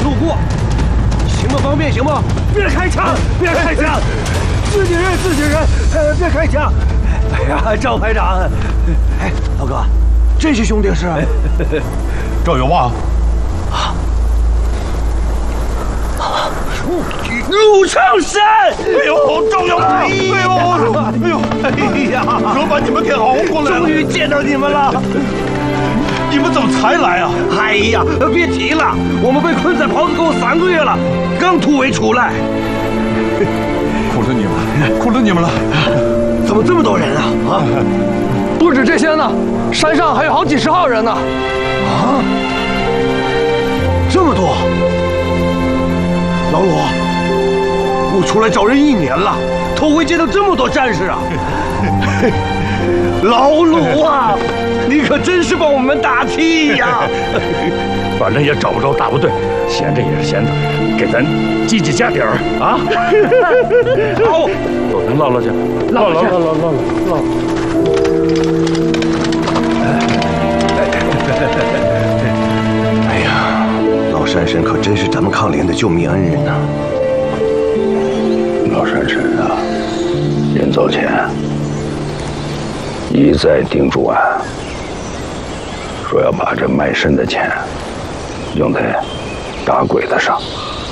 路过，行吗？方便行吗？别开枪！别开枪！自己人，别开枪！哎呀，赵排长，哎，老哥，这些兄弟是赵有旺。 陆长山！ 哎呦，赵有旺！哎呀，可把你们给熬过来了！ 终于见到你们了！ 你们怎么才来啊？ 哎呀，别提了，我们被困在袍子沟3个月了，刚突围出来。 苦了你们，苦了你们了！ 怎么这么多人啊？啊！ 不止这些呢，山上还有好几10号人呢。 啊！这么多！ 老鲁，我出来找人1年了，头回见到这么多战士啊！老鲁啊，你可真是帮我们打气呀！ 反正也找不着大部队，闲着也是闲的，给咱积极加点儿啊！ 好， 咱唠去，唠。 哎呀，老山神可真是咱们抗联的救命恩人呐！ 老山神啊，临走前一再叮嘱俺，说要把这卖肾的钱用在打鬼子上。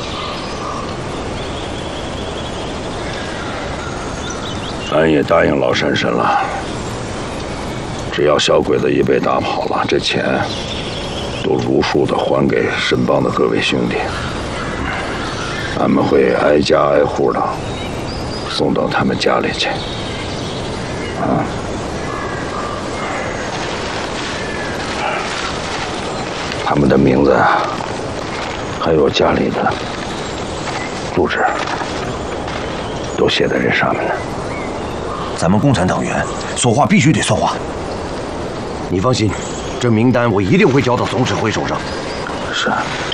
俺也答应老山神了，只要小鬼子一被打跑了，这钱都如数的还给神帮的各位兄弟。俺们会挨家挨户的送到他们家里去。啊。 他们的名字，还有家里的住址，都写在这上面呢。 咱们共产党员说话必须得算话。你放心，这名单我一定会交到总指挥手上。 是。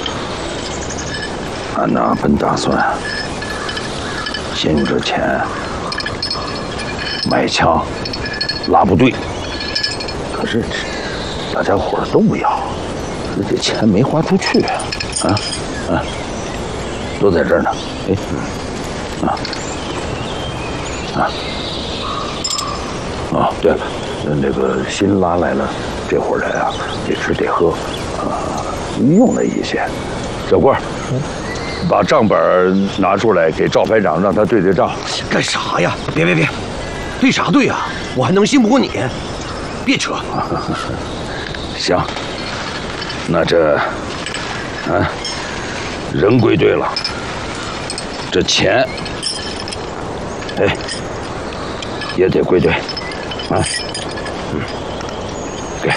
俺呢，本打算先用这钱买枪、拉部队，可是大家伙都不要。 这钱没花出去啊！都在这儿呢。对了，那个新拉来了这伙人啊，得吃得喝，用了一些。小郭，把账本拿出来给赵排长，让他对对账。 干啥呀？别，对啥对啊？我还能信不过你？别扯。 行。 那这，人归队了，这钱，也得归队，给，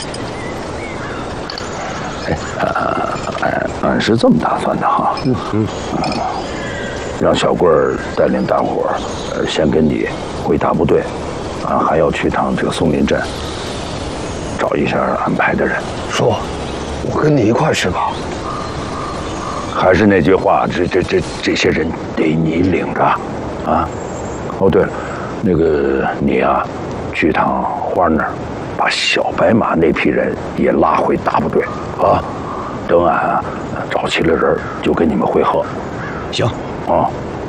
俺是这么打算的哈，让小棍儿带领大伙儿，先跟你回大部队，还要去趟这个松林镇，找一下安排的人， 说。 我跟你一块去吧。 还是那句话，这些人得你领着，啊。哦，对了，那个你啊，去趟花那儿，把小白马那批人也拉回大部队啊。等俺找齐了人，就跟你们会合。 行。 啊，